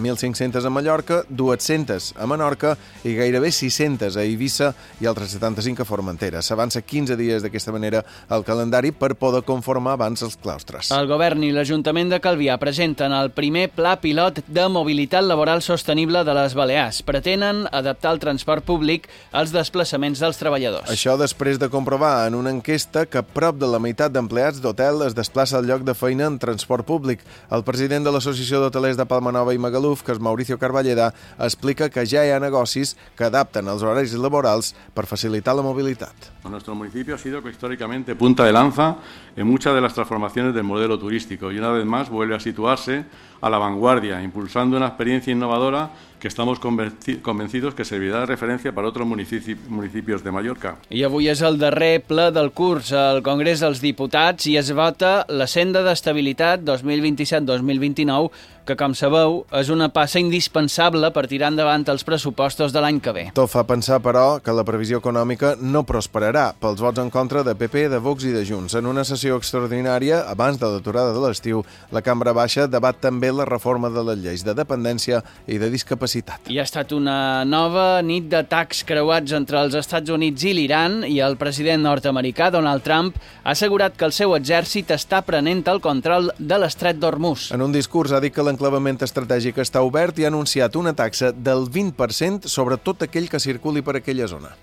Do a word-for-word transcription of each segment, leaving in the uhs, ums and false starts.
mil cinc-centes a Mallorca, dues-centes a Menorca i gairebé sis-centes a Eivissa i altres setanta-cinc a Formentera. S'avança quinze dies d'aquesta manera el calendari per poder conformar abans els claustres. El govern i l'Ajuntament de Calvià presenten el primer pla pilot de mobilitat laboral sostenible de les Balears. Pretenen adaptar el transport públic als desplaçaments dels treballadors. Això després de comprovar en una enquesta que prop de la meitat d'empleats d'hotel es desplaça al lloc de feina en transport públic. El president de l'Associació d'Hotelers de Palma Nova i Magaluf, que és Mauricio Carballeda, explica que ja hi ha negocis que adapten els horaris laborals per facilitar la mobilitat. Nuestro municipio ha sido históricamente punta de lanza en muchas de las transformaciones del modelo turístico y una vez más vuelve a situarse a la vanguardia, impulsando una experiencia innovadora que estamos convencidos que servirá de referencia para otros municipios de Mallorca. I avui és el darrer ple del curs al Congrés dels Diputats i es vota la Senda d'Estabilitat dos mil vint-i-set dos mil vint-i-nou, que, com sabeu, és una passa indispensable per tirar endavant els pressupostos de l'any que ve. Tot fa pensar, però, que la previsió econòmica no prosperarà pels vots en contra de P P, de Vox i de Junts. En una sessió extraordinària, abans de l'aturada de l'estiu, la Cambra Baixa debat també la reforma de les lleis de dependència i de discapacitat. I ha estat una nova nit d'atacs creuats entre els Estats Units i l'Iran i el president nord-americà, Donald Trump, ha assegurat que el seu exèrcit està prenent el control de l'estret d'Hormuz. En un discurs ha dit que l'enclavament estratègic està obert i ha anunciat una taxa del vint per cent sobre tot aquell que circuli per aquella zona.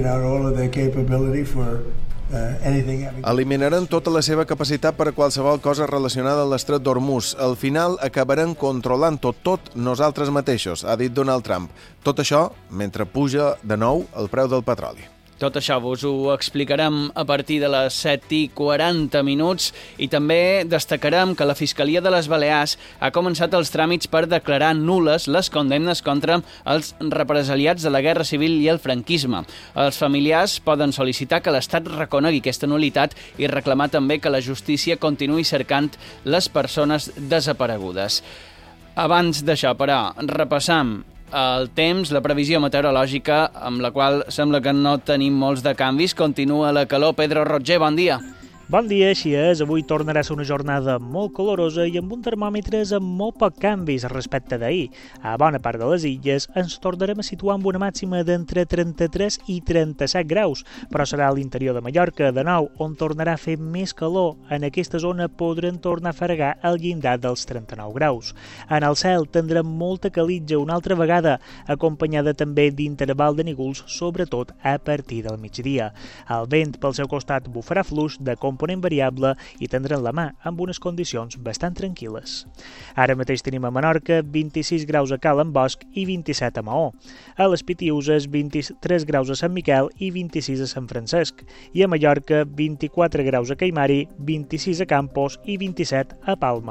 Eliminaran tota la seva capacitat per a qualsevol cosa relacionada amb l'estret d'Hormuz. Al final acabarem controlant tot, tot nosaltres mateixos, ha dit Donald Trump. Tot això mentre puja de nou el preu del petroli. Tot això vos ho explicarem a partir de les set i quaranta minuts i també destacarem que la Fiscalia de les Balears ha començat els tràmits per declarar nul·les les condemnes contra els represaliats de la Guerra Civil i el franquisme. Els familiars poden sol·licitar que l'Estat reconegui aquesta nul·litat i reclamar també que la justícia continuï cercant les persones desaparegudes. Abans d'això, però, repassam el temps, la previsió meteorològica, amb la qual sembla que no tenim molts de canvis. Continua la calor. Pedro Roger, bon dia. Bon dia, així és. Avui tornarà a ser una jornada molt calorosa i amb un termòmetres amb molt poc canvis respecte d'ahir. A bona part de les illes ens tornarem a situar amb una màxima d'entre trenta-tres i trenta-set graus, però serà a l'interior de Mallorca, de nou, on tornarà a fer més calor. En aquesta zona podrem tornar a fregar el llindar dels trenta-nou graus. En el cel tindrem molta calitja una altra vegada, acompanyada també d'interval de nígols, sobretot a partir del migdia. El vent pel seu costat bufarà fluix de component variable i tindrem la mà amb unes condicions bastant tranquil·les. Ara mateix tenim a Menorca vint-i-sis graus a Cala en Bosch i vint-i-set a Maó. A les Pitiuses vint-i-tres graus a Sant Miquel i vint-i-sis a Sant Francesc. I a Mallorca vint-i-quatre graus a Caimari, vint-i-sis a Campos i vint-i-set a Palma.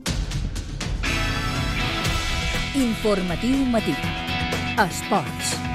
Informatiu matí. Esports.